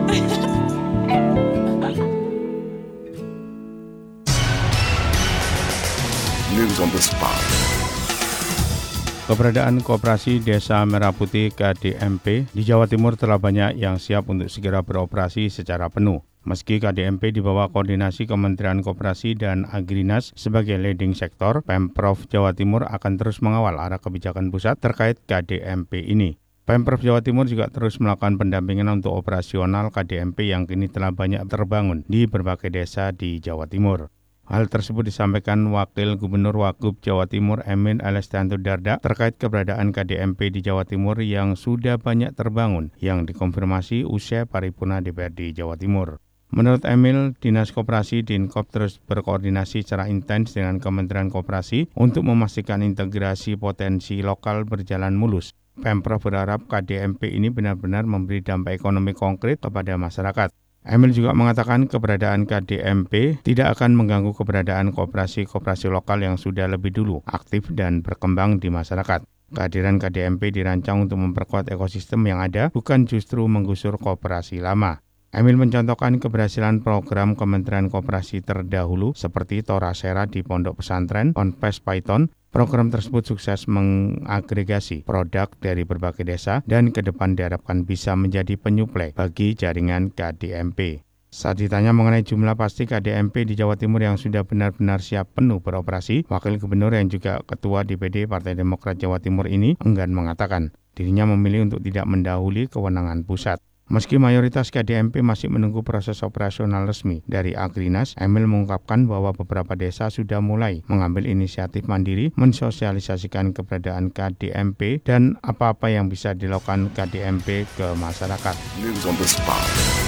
News on the spot. Keberadaan Koperasi Desa Merah Putih KDMP di Jawa Timur telah banyak yang siap untuk segera beroperasi secara penuh. Meski KDMP di bawah koordinasi Kementerian Koperasi dan Agrinas sebagai leading sektor, Pemprov Jawa Timur akan terus mengawal arah kebijakan pusat terkait KDMP ini. Pemprov Jawa Timur juga terus melakukan pendampingan untuk operasional KDMP yang kini telah banyak terbangun di berbagai desa di Jawa Timur. Hal tersebut disampaikan Wakil Gubernur Wagub Jawa Timur Emil Elestianto Dardak terkait keberadaan KDMP di Jawa Timur yang sudah banyak terbangun yang dikonfirmasi usai paripurna DPRD Jawa Timur. Menurut Emil, Dinas Koperasi Dinkop terus berkoordinasi secara intens dengan Kementerian Koperasi untuk memastikan integrasi potensi lokal berjalan mulus. Pemprov berharap KDMP ini benar-benar memberi dampak ekonomi konkret kepada masyarakat. Emil juga mengatakan keberadaan KDMP tidak akan mengganggu keberadaan koperasi-koperasi lokal yang sudah lebih dulu aktif dan berkembang di masyarakat. Kehadiran KDMP dirancang untuk memperkuat ekosistem yang ada, bukan justru menggusur koperasi lama. Emil mencontohkan keberhasilan program Kementerian Koperasi terdahulu seperti Torasera di Pondok Pesantren, Ponpes Python. Program tersebut sukses mengagregasi produk dari berbagai desa dan ke depan diharapkan bisa menjadi penyuplai bagi jaringan KDMP. Saat ditanya mengenai jumlah pasti KDMP di Jawa Timur yang sudah benar-benar siap penuh beroperasi, Wakil Gubernur yang juga Ketua DPD Partai Demokrat Jawa Timur ini enggan mengatakan dirinya memilih untuk tidak mendahului kewenangan pusat. Meski mayoritas KDMP masih menunggu proses operasional resmi dari Agrinas, Emil mengungkapkan bahwa beberapa desa sudah mulai mengambil inisiatif mandiri mensosialisasikan keberadaan KDMP dan apa-apa yang bisa dilakukan KDMP ke masyarakat. News on the spot.